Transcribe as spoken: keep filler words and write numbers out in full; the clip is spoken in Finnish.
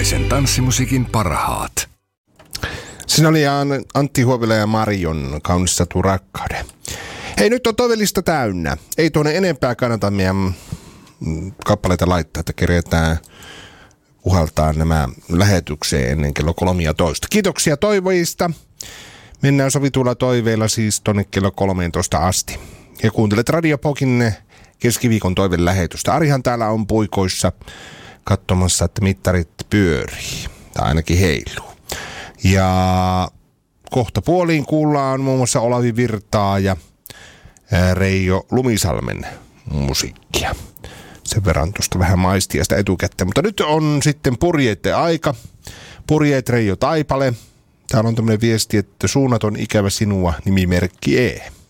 Suomalaisen tanssimusiikin parhaat. Siinä oli Antti Huovila ja Marion Kaunis satu rakkauden. Hei, nyt on toivellista täynnä. Ei tuonne enempää kannata meidän kappaleita laittaa, että keretään puhaltaa nämä lähetykseen ennen kello kolmetoista. Kiitoksia toiveista. Mennään sovituilla toiveilla siis tonne kello kolmetoista asti. Ja kuuntelet Radio Pokin keskiviikon toiveen lähetystä. Arihan täällä on puikoissa katsomassa, että mittarit pyörii. Tai ainakin heiluu. Ja kohta puoliin kuullaan muun muassa Olavi Virtaa ja Reijo Lumisalmen musiikkia. Sen verran tuosta vähän maistia sitä etukäteen. Mutta nyt on sitten purjeiden aika. Purjeet Reijo Taipale. Täällä on tämmöinen viesti, että suunnaton ikävä sinua, nimimerkki E.